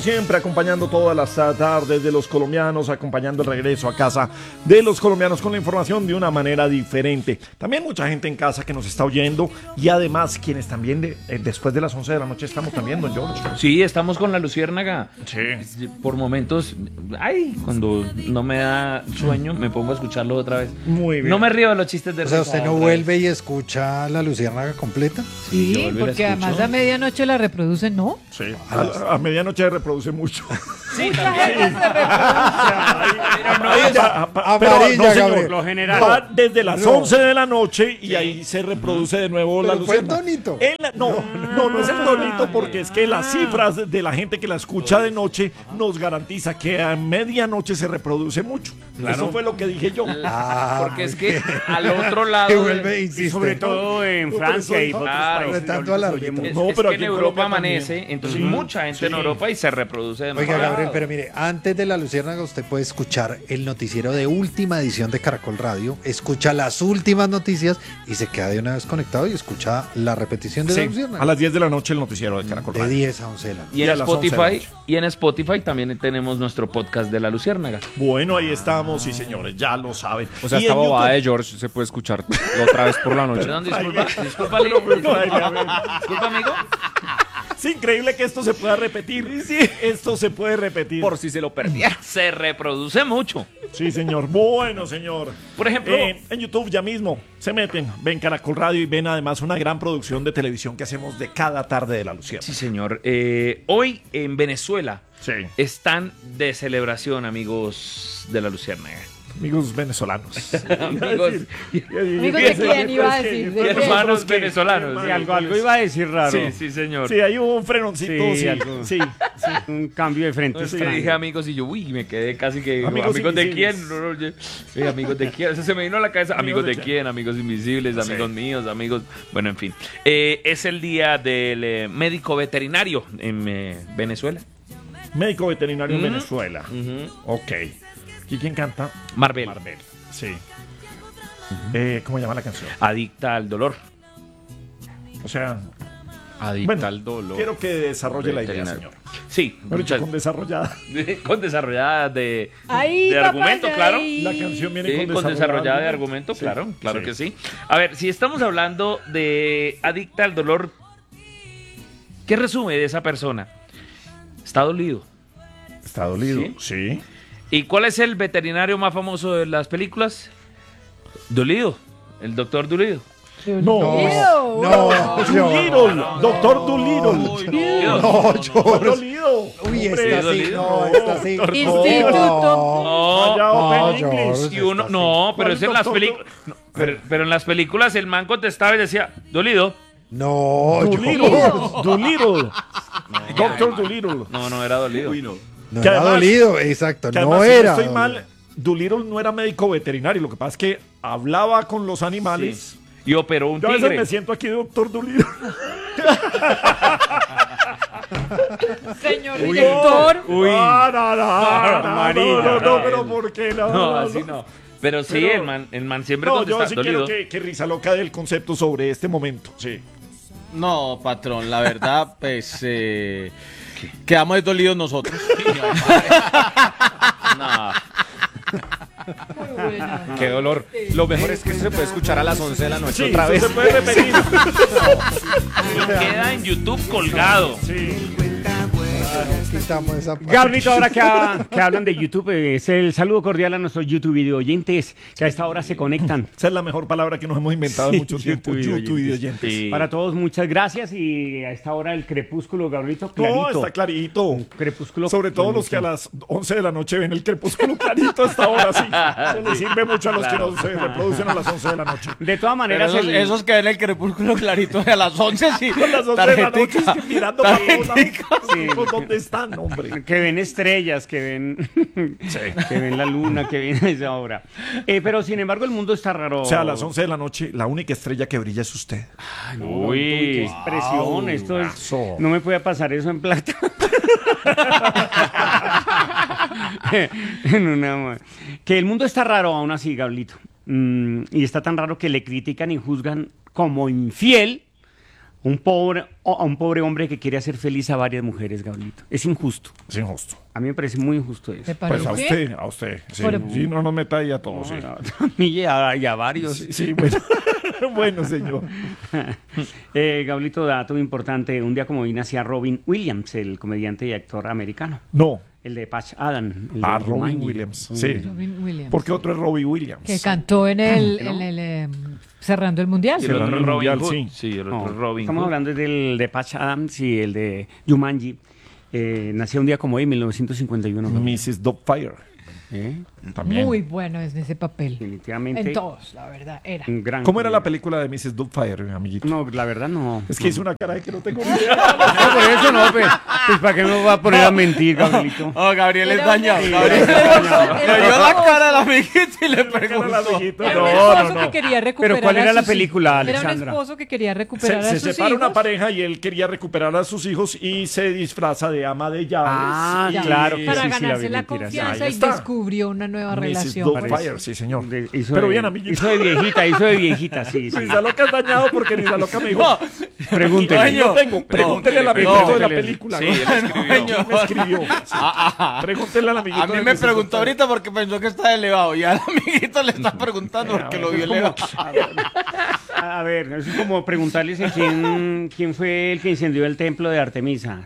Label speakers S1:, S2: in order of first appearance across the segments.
S1: Siempre acompañando todas las tardes de los colombianos, acompañando el regreso a casa de los colombianos con la información de una manera diferente. También mucha gente en casa que nos está oyendo y además quienes también después de las 11 de la noche estamos también, don George.
S2: Sí, estamos con la Luciérnaga.
S1: Sí.
S2: Por momentos, cuando no me da sueño, me pongo a escucharlo otra vez.
S1: Muy bien.
S2: No me río de los chistes de
S3: O sea,
S2: risa
S3: ¿usted no
S2: otra
S3: vuelve
S2: vez.
S3: y escucha la Luciérnaga completa?
S2: Yo
S4: Sí,
S2: vuelvo y la
S4: porque además
S2: escucho.
S4: a medianoche la reproducen, ¿no?
S1: Sí. A medianoche reproduce mucho.
S2: Sí, también.
S3: Amarilla, Gabriel.
S5: Por lo general.
S1: Va desde las 11 de la noche y ahí se reproduce de nuevo la
S3: Pero fue el
S1: Luciérnaga.
S3: tonito.
S1: No es el tonito porque es que las cifras de la gente que la escucha de noche nos garantiza que a medianoche se reproduce mucho. Eso fue lo que dije yo.
S2: Porque es que al otro lado.
S3: Que vuelve, insiste.
S5: Sobre todo en Francia y otros
S2: Claro.
S5: países.
S3: Retando a la
S5: se oye mucho.
S1: No,
S2: Es
S1: pero
S2: que
S1: aquí
S2: en
S1: en
S2: Europa
S1: Colombia
S2: amanece,
S1: también.
S2: entonces
S1: Sí,
S2: mucha gente en
S1: sí.
S2: Europa y se reproduce
S3: Oiga,
S2: demasiado.
S3: Gabriel, pero mire, antes de la Luciérnaga usted puede escuchar el noticiero de última edición de Caracol Radio, escucha las últimas noticias y se queda de una vez conectado y escucha la repetición de la
S1: Sí,
S3: Luciérnaga.
S1: a las 10 de la noche el noticiero de Caracol
S3: De
S1: Radio.
S3: 10 a 11 de la noche.
S2: Y
S1: Y a
S2: en
S1: las 11 de la
S2: Spotify,
S1: noche.
S2: y en Spotify también tenemos nuestro podcast de la Luciérnaga.
S1: Bueno, ahí estamos, sí señores, ya lo saben.
S6: O sea,
S1: Y
S6: esta
S1: en
S6: bobada
S1: YouTube-
S6: de George se puede escuchar otra vez por la noche.
S2: Perdón, disculpa, disculpa, disculpa, amigo.
S1: Es increíble que esto se pueda repetir. Sí. Esto se puede repetir.
S6: Por si se lo perdía.
S2: Se reproduce mucho.
S1: Sí, señor. Bueno, señor.
S2: Por ejemplo,
S1: En YouTube ya mismo se meten, ven Caracol Radio y ven además una gran producción de televisión que hacemos de cada tarde de la Luciérnaga.
S2: sí, señor. Hoy en Venezuela
S1: Sí.
S2: están de celebración, amigos de la Luciérnaga.
S1: Amigos venezolanos.
S2: Amigos
S4: Amigos de quién iba a decir, de
S2: y
S4: quién.
S2: hermanos venezolanos.
S5: Sí, algo iba a decir raro.
S2: Sí, sí, señor.
S1: Sí, hay un frenoncito.
S5: Sí,
S1: Sí,
S5: algo.
S1: sí.
S5: Un cambio de frente
S2: No, es que
S5: extraño.
S2: dije amigos y yo, me quedé casi que.
S1: Amigos
S2: ¿Amigos de
S1: invisibles.
S2: quién? No, amigos de quién. O sea, se me vino a la cabeza. ¿Amigos de quién? Amigos invisibles, amigos míos, amigos. Bueno, en fin. Es el día del médico veterinario en Venezuela.
S1: Médico veterinario en
S2: Ujú.
S1: Venezuela.
S2: Ujú.
S1: Ok. ¿Y quién canta?
S2: Marvel.
S1: Marvel. Sí. ¿Cómo llama la canción?
S2: Adicta al dolor.
S1: O sea,
S6: Adicta
S1: bueno,
S6: al dolor.
S1: quiero que desarrolle la idea,
S2: Veterinario.
S1: señor.
S2: Sí,
S1: Mejor dicho, con desarrollada.
S2: con desarrollada de
S4: Ahí,
S2: argumento,
S4: papaya,
S2: claro.
S4: ahí.
S1: La canción viene
S2: Sí, con desarrollada de argumento, claro, claro
S1: Sí.
S2: que sí. A ver, si estamos hablando de adicta al dolor, ¿qué resume de esa persona? Está dolido.
S1: Está dolido. Sí.
S2: ¿Y cuál es el veterinario más famoso de las películas? Dolido, el doctor Dolido.
S1: No.
S4: Ew.
S1: Doolittle. Doctor Doolittle.
S3: No, George.
S1: Dolido.
S3: Uy,
S1: Hombre,
S3: esta sí,
S2: dolido.
S3: no, esta sí.
S4: Instituto.
S2: No,
S1: Vaya
S3: No,
S1: Open
S3: George.
S1: English.
S2: y uno, no, pero
S1: ¿Cuál
S2: es en las
S1: doctor
S2: películas. Pero en las películas el man contestaba y decía, Dolido.
S3: No,
S1: Doolittle.
S3: George.
S1: Doolittle. Doctor Doolittle.
S2: No era Dolido.
S3: No
S1: Que
S3: era
S1: además-
S3: dolido, exacto,
S1: Que
S3: no
S1: además, si
S3: era.
S1: estoy mal, Doolittle no era médico veterinario. Lo que pasa es que hablaba con los animales.
S2: Y operó un
S1: Yo a veces
S2: tigre.
S1: me siento aquí Doctor Doolittle.
S4: Señor director.
S5: Uy. Marina.
S1: No, pero ¿por qué no?
S2: No, así no. Pero sí,
S1: Pero-
S2: el man siempre
S1: No, yo
S2: contesta
S1: sí
S2: Dolido.
S1: quiero que risa loca del concepto sobre este momento. Sí.
S7: No, patrón, la verdad, pues quedamos desdolidos nosotros.
S2: No.
S4: Muy buena.
S6: Qué dolor. Lo mejor es que esto se puede escuchar a las 11 de la noche
S1: Sí,
S6: otra
S1: eso
S6: vez.
S1: se puede repetir.
S2: Queda en YouTube colgado.
S1: Sí.
S3: Quitamos esa parte.
S5: Gabrielito, ahora que hablan de YouTube, es el saludo cordial a nuestros YouTube video oyentes que a esta hora se conectan.
S1: Esa es la mejor palabra que nos hemos inventado en
S5: Sí,
S1: mucho tiempo.
S5: YouTube
S1: YouTube y
S5: oyentes.
S1: oyentes.
S2: Sí.
S5: Para todos, muchas gracias. Y a esta hora el crepúsculo, Gabrielito,
S1: No,
S5: clarito.
S1: está clarito.
S5: Crepúsculo.
S1: Sobre todo los que a las 11 de la noche ven el crepúsculo clarito hasta ahora, sí. Se les sirve mucho a los que no se reproducen a las 11 de la noche.
S5: De todas
S7: Pero
S5: maneras,
S7: esos que ven el crepúsculo clarito a las 11, sí.
S1: Con las 11 de la noche
S7: Tarjetica.
S1: es que mirando para todos lados.
S5: Sí.
S1: ¿Dónde están, hombre?
S5: que ven estrellas, que ven, que ven la luna, que ven a esa hora. Pero sin embargo, el mundo está raro.
S1: O sea, a las 11 de la noche, la única estrella que brilla es usted.
S5: Uy, qué expresión. Esto es,
S1: Eso.
S5: no me puede pasar eso en plata. En una, que el mundo está raro aún así, Gablito. Y está tan raro que le critican y juzgan como infiel a un pobre hombre que quiere hacer feliz a varias mujeres, Gabrielito. Es injusto.
S1: Es injusto.
S5: A mí me parece muy injusto eso.
S4: ¿Te
S1: Pues
S4: parece?
S1: a usted. Sí,
S4: Pero-
S1: sí, no nos meta ahí a todos. Sí.
S5: A mí y a varios.
S1: Sí, sí, bueno. Bueno, señor.
S5: Gabrielito, dato importante. Un día como hoy nacía Robin Williams, el comediante y actor americano.
S1: No.
S5: El de Patch Adam. El de
S1: Ah, Robin
S5: Jumanji.
S1: Williams. Sí.
S4: Robin Williams.
S1: Porque otro es Robbie Williams.
S4: Que cantó en el,
S5: ¿No?
S4: cerrando el mundial.
S2: Y el otro
S1: Cerrando
S2: es
S1: el
S2: Robin
S1: mundial,
S2: Hood.
S1: sí.
S2: Sí, el
S5: No,
S2: otro es Robin
S5: estamos
S2: Hood.
S5: hablando del de Patch Adams y el de Jumanji. Nació un día como hoy, 1951.
S1: Mrs. Doubtfire.
S5: ¿Eh?
S1: También.
S4: Muy bueno es en ese papel.
S5: Definitivamente.
S4: En todos, la verdad, era.
S5: Un gran
S1: ¿Cómo era la
S5: comediante.
S1: película de Mrs. Doubtfire, amiguito?
S5: No, la verdad no.
S1: Es que hice una cara de que no tengo ni idea.
S5: No, por eso no, pues ¿para qué me va a poner a mentir, Gabrielito?
S7: Oh, Gabriel es
S4: Era
S7: dañado.
S4: un-
S7: Gabriel
S4: Era
S7: le dio la
S4: un-
S7: cara al amiguito y le
S1: Cara al
S7: preguntó.
S1: amiguito.
S4: Era un
S1: No,
S4: esposo
S1: no,
S4: que
S1: no.
S4: quería recuperar
S5: ¿cuál era
S4: a
S5: la
S4: sus
S5: película,
S4: hijos. Era
S5: Alexandra?
S4: un esposo que quería recuperar a
S1: Se
S4: sus
S1: separa una
S4: hijos.
S1: pareja y él quería recuperar a sus hijos y se disfraza de ama de llaves.
S5: Ah,
S1: Y-
S5: claro que
S4: Para
S5: sí, sí, la
S4: ganarse
S5: vi,
S4: la
S5: mentiras.
S4: confianza
S1: Ahí
S4: y
S1: está.
S4: descubrió una nueva
S1: Mrs.
S4: relación.
S1: Doubtfire, sí, señor.
S5: Hizo
S1: Pero
S5: de-
S1: bien, amiguito.
S5: hizo de viejita, sí, sí.
S1: Nisa Loca es dañado porque Nisa Loca me dijo.
S5: Pregúntele.
S1: Aquí no tengo. Pregúntele al amiguito de la
S5: pregúntele.
S1: película.
S2: Sí,
S1: ¿no?
S2: él escribió.
S1: ¿Quién me escribió? Sí. Pregúntele al amiguito.
S7: A mí
S1: de
S7: me
S1: Mrs.
S7: preguntó
S1: Doubtfire.
S7: ahorita porque pensó que está elevado y al amiguito le está preguntando porque lo vio elevado.
S5: A ver, es como preguntarles a quién fue el que incendió el templo de Artemisa.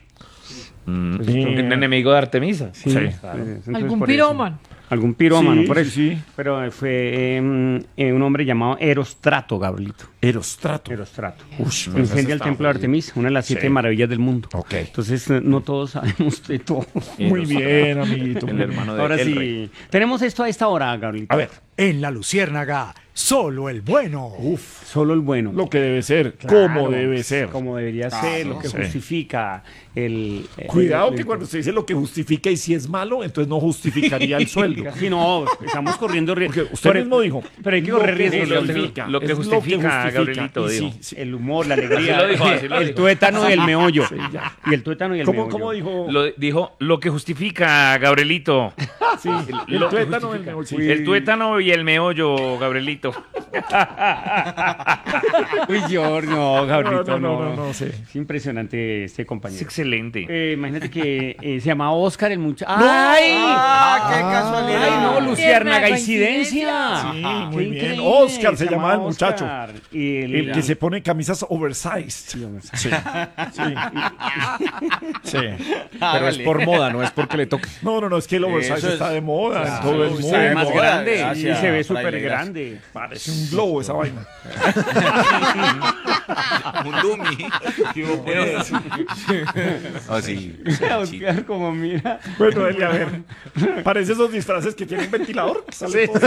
S2: Un enemigo de Artemisa.
S1: Sí.
S5: Claro. Entonces,
S4: Algún
S5: por eso.
S4: pirómano.
S5: Algún pirómano,
S1: Sí,
S5: por
S1: sí,
S5: eso.
S1: sí.
S5: Pero fue un hombre llamado Erostrato, Gabrielito.
S1: Erostrato.
S5: Erostrato.
S1: Ush, pues
S5: Incendia
S1: ese
S5: el
S1: está
S5: templo de
S1: muy-
S5: Artemisa, una de las 7
S1: Sí.
S5: maravillas del mundo.
S1: Ok.
S5: Entonces, no todos sabemos de todo.
S1: Muy bien, amiguito.
S2: El hermano de
S5: Ahora
S2: El
S5: sí,
S2: Rey.
S5: tenemos esto a esta hora, Gabrielito.
S1: A ver,
S8: En La Luciérnaga, solo el bueno.
S5: Solo el bueno.
S1: lo que debe ser,
S5: Claro,
S1: como debe ser.
S5: Como debería ser, lo que
S1: sí.
S5: justifica el...
S1: Cuidado
S5: el-
S1: que cuando se dice lo que justifica y si es malo, entonces no justificaría el sueldo.
S5: Sí, no, estamos corriendo riesgo.
S1: Porque usted mismo dijo.
S5: Pero hay que correr riesgos.
S2: lo que
S5: Gabrielito.
S2: justifica. Lo que
S1: es
S2: justifica, Gabrielito,
S1: Y
S2: dijo.
S1: sí, sí.
S5: El humor, la alegría,
S2: Así lo dijo, así lo
S5: el
S2: dijo.
S5: tuétano y el meollo.
S1: ya.
S5: Y el tuétano y el
S1: ¿Cómo,
S5: meollo.
S1: cómo dijo?
S2: Dijo lo que justifica, Gabrielito.
S1: Sí, el
S2: lo que
S1: tuétano
S2: justifica.
S1: el sí.
S2: El tuétano y el meollo, Gabrielito.
S5: Uy, yo, no, Gabrielito,
S1: No, sí.
S5: Es impresionante este
S2: Es
S5: compañero.
S2: excelente.
S5: Imagínate que se llamaba Oscar el muchacho.
S1: ¡Ay!
S7: ¡Ah, qué casualidad!
S5: ¡Ay, no, Luciérnaga,
S4: Coincidencia.
S5: incidencia!
S1: Sí,
S5: Qué
S1: muy bien.
S5: increíble,
S1: Oscar se llamaba el muchacho.
S5: Oscar. Y
S1: El que se pone camisas oversized. Sí, sí. Sí.
S6: Pero es por moda, no es porque le toque.
S1: No, es que el oversized
S7: Eso es-
S1: está de moda en todo el
S7: Está
S1: mundo.
S5: se ve
S7: de
S5: más
S7: moda,
S5: grande
S7: gracias,
S5: y se ve
S7: Fraile,
S5: súper
S7: gracias.
S5: grande.
S1: Parece un globo esa vaina.
S9: Un dummy. Oh, sí.
S5: Oscar, como mira.
S1: Bueno, Eli, a ver. Parece esos disfraces que tienen ventilador. Sale todo.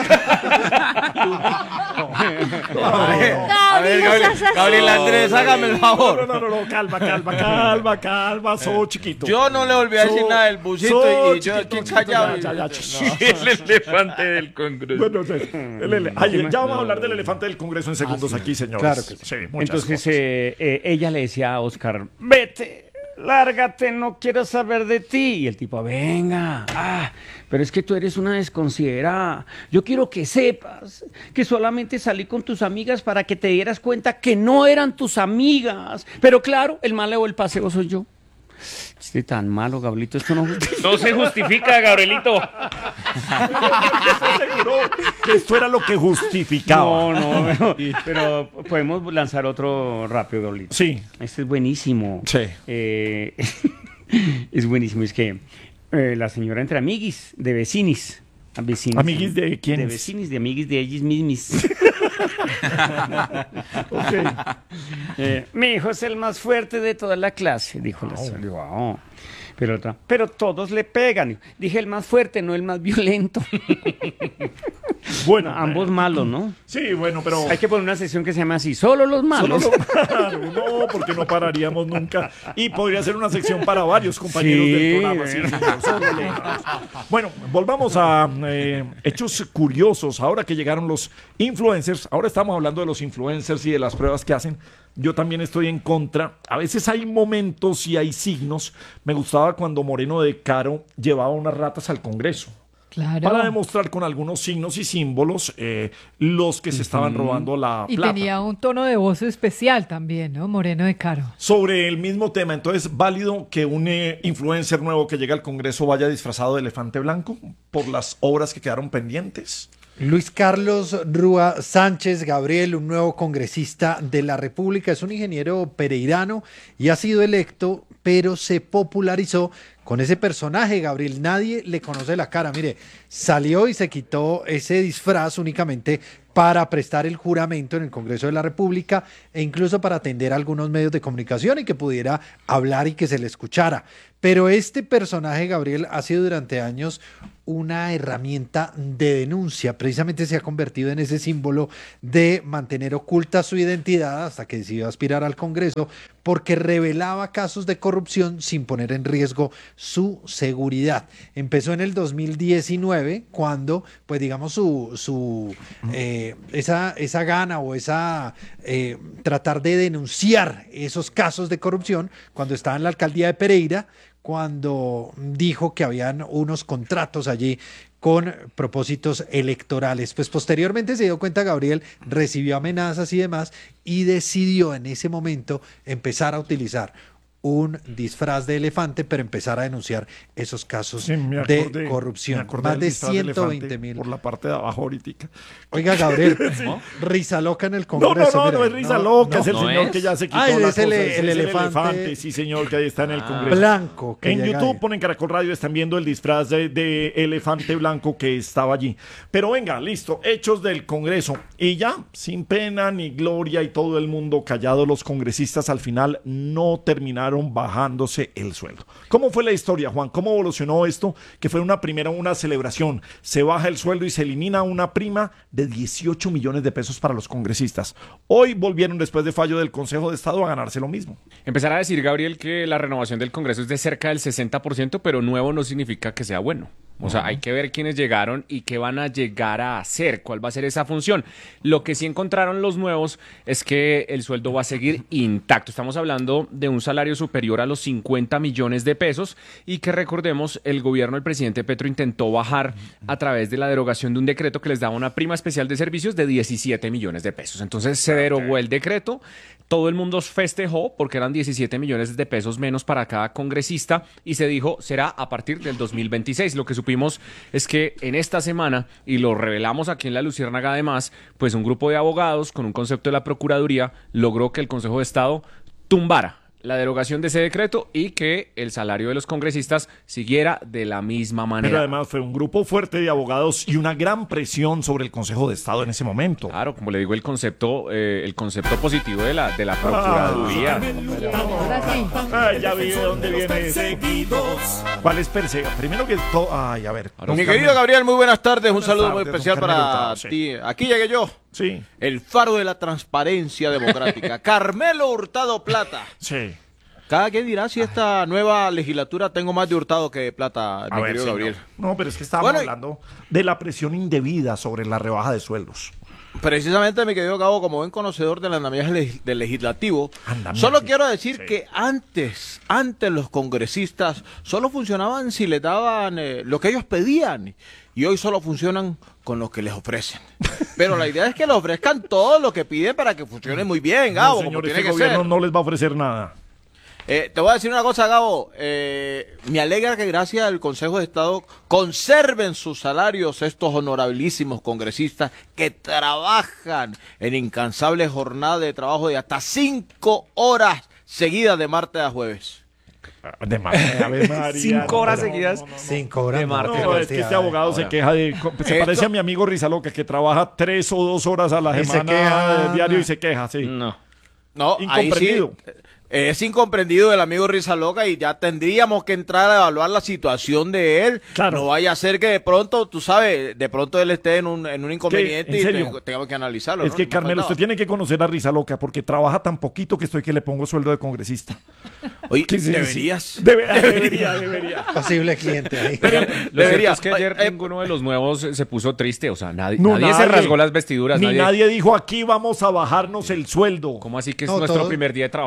S7: A ver, Gabriel Andrés, hágame el favor.
S1: No, calma, so chiquito.
S7: Yo no le volví a decir nada del busito y yo aquí callado.
S1: Ya.
S2: El elefante del Congreso.
S1: Bueno, ya vamos a hablar del elefante del Congreso en segundos aquí, señores.
S3: Claro que sí.
S1: Sí, muchas
S5: Entonces
S1: cosas.
S5: ella le decía a Oscar, vete, lárgate, no quiero saber de ti. Y el tipo, venga, pero es que tú eres una desconsiderada. Yo quiero que sepas que solamente salí con tus amigas para que te dieras cuenta que no eran tus amigas. Pero claro, el malo del paseo soy yo. Chiste tan malo, Gabrielito, esto no justifica.
S2: No se justifica, Gabrielito.
S1: Seguro que esto era lo que justificaba.
S5: No, pero podemos lanzar otro rápido, Gabrielito.
S1: Sí.
S5: Este es buenísimo.
S1: Sí.
S5: Es buenísimo. Es que la señora entre amiguis, de vecinis.
S1: ¿Amiguis de quiénes?
S5: De vecinis, de amiguis de ellos mismos. Mi hijo es el más fuerte de toda la clase, dijo la señora. Digo, "Oh". Pero otra, pero todos le pegan. Dije el más fuerte, no el más violento.
S1: Bueno,
S5: Ambos malos, ¿no?
S1: Sí, bueno, pero.
S5: Hay que poner una sección que se llama así, solo los malos.
S1: No, porque no pararíamos nunca. Y podría ser una sección para varios compañeros
S5: Sí,
S1: del programa. Sí, señor, solo los malos. Bueno, volvamos a hechos curiosos. Ahora que llegaron los influencers, ahora estamos hablando de los influencers y de las pruebas que hacen. Yo también estoy en contra. A veces hay momentos y hay signos. Me gustaba cuando Moreno de Caro llevaba unas ratas al Congreso.
S4: Claro.
S1: para demostrar con algunos signos y símbolos los que se estaban robando la
S4: Y
S1: plata.
S4: tenía un tono de voz especial también, ¿no? Moreno de Caro.
S1: Sobre el mismo tema, entonces, ¿válido que un influencer nuevo que llega al Congreso vaya disfrazado de elefante blanco por las obras que quedaron pendientes?
S3: Luis Carlos Rúa Sánchez Gabriel, un nuevo congresista de la República, es un ingeniero pereirano y ha sido electo, pero se popularizó con ese personaje, Gabriel. Nadie le conoce la cara. Mire, salió y se quitó ese disfraz únicamente para prestar el juramento en el Congreso de la República e incluso para atender a algunos medios de comunicación y que pudiera hablar y que se le escuchara. Pero este personaje, Gabriel, ha sido durante años una herramienta de denuncia. Precisamente se ha convertido en ese símbolo de mantener oculta su identidad hasta que decidió aspirar al Congreso, porque revelaba casos de corrupción sin poner en riesgo su seguridad. Empezó en el 2019 cuando, pues digamos, esa gana o esa tratar de denunciar esos casos de corrupción cuando estaba en la alcaldía de Pereira, cuando dijo que habían unos contratos allí con propósitos electorales. Pues posteriormente se dio cuenta, Gabriel, recibió amenazas y demás y decidió en ese momento empezar a utilizar un disfraz de elefante, pero empezar a denunciar esos casos de corrupción. Más de 120.000.
S1: Por la parte de abajo ahorita.
S3: Oiga, Gabriel, risa loca en el Congreso.
S1: No es risa loca, es el señor
S2: es.
S1: que ya se quitó
S3: Ah,
S1: la
S3: es
S1: cosa.
S3: el
S1: Es
S3: elefante.
S1: sí señor, que ahí está en el Congreso.
S3: Blanco. que
S1: En
S3: llega
S1: YouTube
S3: ahí.
S1: ponen Caracol Radio, están viendo el disfraz de elefante blanco que estaba allí. Pero venga, listo, hechos del Congreso. Y ya, sin pena ni gloria y todo el mundo callado, los congresistas al final no terminaron bajándose el sueldo. ¿Cómo fue la historia, Juan? ¿Cómo evolucionó esto? Que fue una celebración. Se baja el sueldo y se elimina una prima de 18 millones de pesos para los congresistas. Hoy volvieron, después de fallo del Consejo de Estado, a ganarse lo mismo.
S6: Empezar a decir, Gabriel, que la renovación del Congreso es de cerca del 60%, pero nuevo no significa que sea bueno. O sea, hay que ver quiénes llegaron y qué van a llegar a hacer, cuál va a ser esa función. Lo que sí encontraron los nuevos es que el sueldo va a seguir intacto. Estamos hablando de un salario superior a los 50 millones de pesos y que, recordemos, el gobierno del presidente Petro intentó bajar a través de la derogación de un decreto que les daba una prima especial de servicios de 17 millones de pesos. Entonces se derogó el decreto, todo el mundo festejó porque eran 17 millones de pesos menos para cada congresista y se dijo será a partir del 2026. Lo que supimos es que en esta semana, y lo revelamos aquí en La Luciérnaga además, pues un grupo de abogados con un concepto de la Procuraduría logró que el Consejo de Estado tumbara la derogación de ese decreto y que el salario de los congresistas siguiera de la misma manera.
S1: Pero además fue un grupo fuerte de abogados y una gran presión sobre el Consejo de Estado en ese momento.
S6: Claro, como le digo, el concepto positivo de la Procuraduría.
S4: Ahora sí.
S1: Ay, ya vi de dónde viene eso. ¿Cuál es persega? Primero que todo, ay, a ver.
S7: Mi querido Gabriel, muy buenas tardes. Un
S1: Buenas
S7: saludo muy
S1: tardes,
S7: especial
S1: don Carmelo
S7: para
S1: Hurtado, sí.
S7: ti. Aquí llegué yo.
S1: Sí,
S7: El faro de la transparencia democrática. Carmelo Hurtado Plata.
S1: sí.
S7: Cada quien dirá si esta nueva legislatura tengo más de Hurtado que de Plata, mi querido
S1: señor.
S7: Gabriel.
S1: No, pero es que estábamos
S7: Bueno,
S1: hablando de la presión indebida sobre la rebaja de sueldos.
S7: Precisamente, mi querido Gabo, como buen conocedor del andamiaje del legislativo,
S1: Andamiaje,
S7: solo quiero decir
S1: sí.
S7: que antes los congresistas solo funcionaban si les daban lo que ellos pedían y hoy solo funcionan con lo que les ofrecen. Pero la idea es que les ofrezcan todo lo que piden para que funcione muy bien, Gabo,
S1: No,
S7: como
S1: señor,
S7: tiene
S1: este
S7: que
S1: gobierno
S7: ser.
S1: no les va a ofrecer nada.
S7: Te voy a decir una cosa, Gabo. Me alegra que gracias al Consejo de Estado conserven sus salarios estos honorabilísimos congresistas que trabajan en incansables jornadas de trabajo de hasta 5 horas seguidas de martes a jueves.
S1: De María.
S6: 5 horas seguidas.
S3: 5 horas.
S6: De Marte.
S1: No, es que este abogado se queja de... Se parece a mi amigo Rizaloca, que trabaja 3 o 2 horas a la
S3: Y se
S1: semana
S3: queja.
S1: diario y se queja, sí.
S2: No.
S7: No, ahí sí,
S1: Incomprendido.
S7: es incomprendido el amigo Risa Loca y ya tendríamos que entrar a evaluar la situación de él.
S1: Claro.
S7: No vaya a ser que de pronto, tú sabes, de pronto él esté en un inconveniente
S1: ¿En
S7: y
S1: serio?
S7: tengamos que analizarlo.
S1: Es
S7: ¿no?
S1: que,
S7: No
S1: Carmelo,
S7: faltaba.
S1: usted tiene que conocer a Rizaloca porque trabaja tan poquito que estoy que le pongo sueldo de congresista.
S7: Oye,
S1: Sí, sí,
S7: deberías.
S1: sí. Debería.
S3: Posible cliente ahí.
S6: Lo cierto
S7: Debería.
S6: es que ayer ninguno de los nuevos se puso triste, o sea, nadie
S1: No,
S6: se rasgó las vestiduras.
S1: Ni nadie dijo aquí vamos a bajarnos el sueldo.
S6: ¿Cómo así que es
S3: No,
S6: nuestro
S3: todos-
S6: primer día de trabajo y ahora nos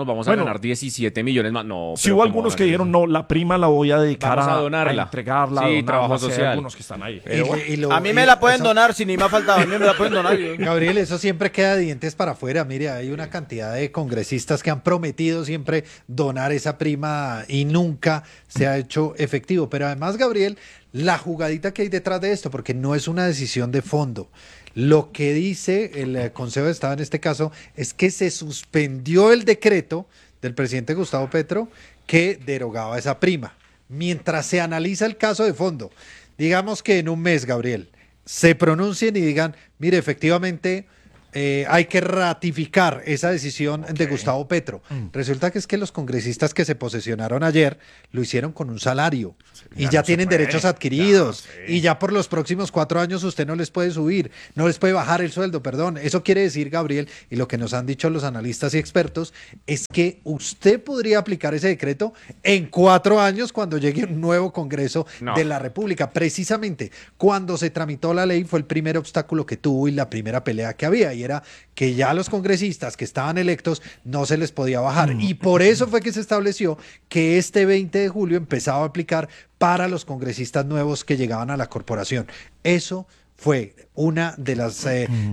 S6: vamos a ganar 17 millones más. No,
S1: si hubo algunos que dijeron, no, la prima la voy a dedicar
S6: a donarla,
S1: a entregarla,
S6: sí,
S1: a donarla,
S6: trabajo
S1: social. Algunos que están ahí.
S7: A mí me la pueden donar, si ni me ha faltado, a mí me la pueden donar.
S3: Gabriel, eso siempre queda dientes para afuera. Mire, hay una cantidad de congresistas que han prometido siempre donar esa prima y nunca se ha hecho efectivo. Pero además, Gabriel, la jugadita que hay detrás de esto, porque no es una decisión de fondo. Lo que dice el Consejo de Estado en este caso es que se suspendió el decreto del presidente Gustavo Petro que derogaba esa prima. Mientras se analiza el caso de fondo, digamos que en un mes, Gabriel, se pronuncien y digan, mire, efectivamente hay que ratificar esa decisión de Gustavo Petro. Resulta que es que los congresistas que se posesionaron ayer lo hicieron con un salario y ya tienen derechos adquiridos y ya por los próximos 4 años usted no les puede subir, no les puede bajar el sueldo, perdón. Eso quiere decir, Gabriel, y lo que nos han dicho los analistas y expertos, es que usted podría aplicar ese decreto en 4 años cuando llegue un nuevo Congreso de la República. Precisamente cuando se tramitó la ley fue el primer obstáculo que tuvo y la primera pelea que había, y era que ya los congresistas que estaban electos no se les podía bajar. Y por eso fue que se estableció que este 20 de julio empezaba a aplicar para los congresistas nuevos que llegaban a la corporación. Eso fue una de las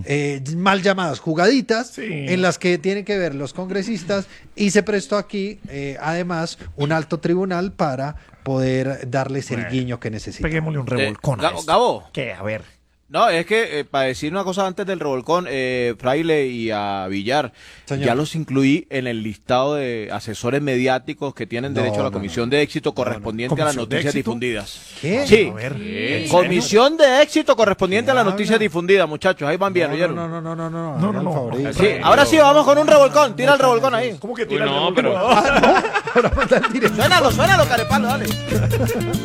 S3: mal llamadas jugaditas en las que tienen que ver los congresistas, y se prestó aquí además un alto tribunal para poder darles el guiño que necesitan.
S1: Peguémosle un revolcón a esto.
S7: Gabo.
S1: ¿Qué? A ver.
S7: No, es que para decir una cosa antes del revolcón, Fraile y a Villar, ya los incluí en el listado de asesores mediáticos que tienen derecho a la comisión de éxito correspondiente a las noticias difundidas.
S3: ¿Qué?
S7: Sí,
S1: A ver,
S7: comisión de éxito correspondiente a las noticias difundidas, muchachos, ahí van bien, ¿oyeron?
S3: No.
S7: Sí, ahora sí, vamos con un revolcón, tira el revolcón ahí.
S1: ¿Cómo que tira el
S2: no,
S1: revolcón?
S2: pero...
S7: Suénalo, carepalo, dale.